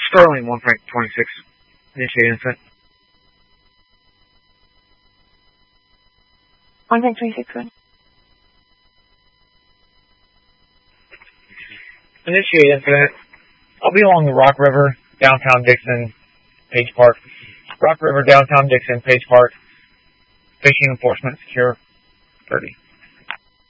Sterling 1.26. Initiate incident. 1.26 one. Initiate incident. I'll be along the Rock River, downtown Dixon, Page Park. Rock River, downtown Dixon, Page Park. Fishing enforcement secure 30.